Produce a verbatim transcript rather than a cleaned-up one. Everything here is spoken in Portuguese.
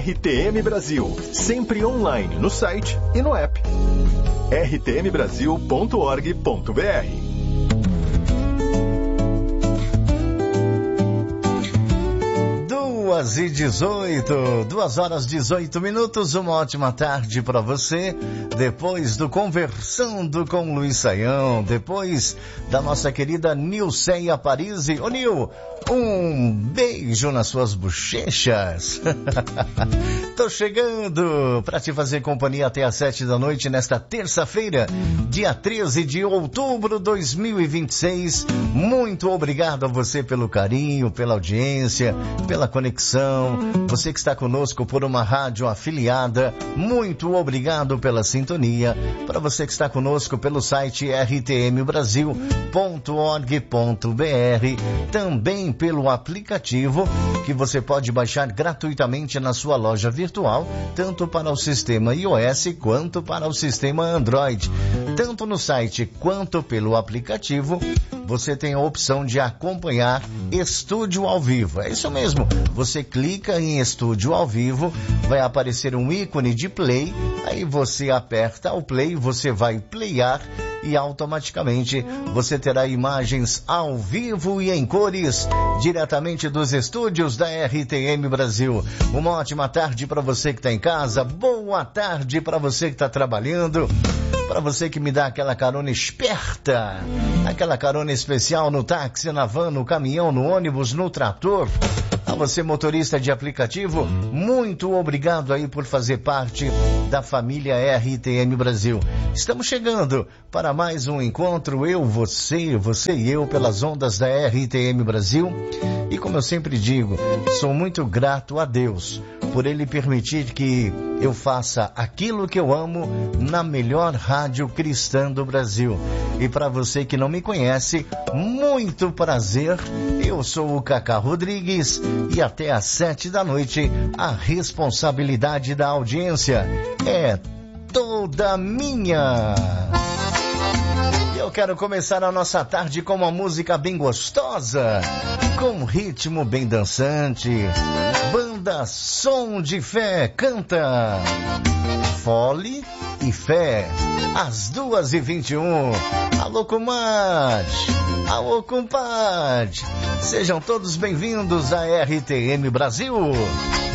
R T M Brasil, sempre online no site e no app. r t m brasil ponto org ponto b r. Duas e dezoito, duas horas dezoito minutos, uma ótima tarde para você. Depois do Conversando com Luiz Saião, depois da nossa querida Nilceia Parisi. Ô Nil, um beijo nas suas bochechas. Tô chegando para te fazer companhia até às sete da noite nesta terça-feira, dia treze de outubro de dois mil e vinte e seis. Muito obrigado a você pelo carinho, pela audiência, pela conexão. Você que está conosco por uma rádio afiliada, muito obrigado pela sintonia. Para você que está conosco pelo site r t m brasil ponto org ponto b r, também pelo aplicativo que você pode baixar gratuitamente na sua loja virtual, tanto para o sistema iOS quanto para o sistema Android. Tanto no site quanto pelo aplicativo, você tem a opção de acompanhar Estúdio ao Vivo. É isso mesmo, você clica em Estúdio ao Vivo, vai aparecer um ícone de play, aí você aperta o play, você vai playar e automaticamente você terá imagens ao vivo e em cores, diretamente dos estúdios da R T M Brasil. Uma ótima tarde para você que está em casa, boa tarde para você que está trabalhando, para você que me dá aquela carona esperta, aquela carona especial no táxi, na van, no caminhão, no ônibus, no trator. A você, motorista de aplicativo, muito obrigado aí por fazer parte da família R T M Brasil. Estamos chegando para mais um encontro, eu, você, você e eu, pelas ondas da R T M Brasil. E como eu sempre digo, sou muito grato a Deus por Ele permitir que eu faça aquilo que eu amo na melhor rádio cristã do Brasil. E para você que não me conhece, muito prazer, eu sou o Cacá Rodrigues e até às sete da noite a responsabilidade da audiência é toda minha. Eu quero começar a nossa tarde com uma música bem gostosa, com um ritmo bem dançante. Banda Som de Fé canta Fole e Fé, às duas e vinte e um. Alô, comadre, alô, compadre, sejam todos bem-vindos à R T M Brasil.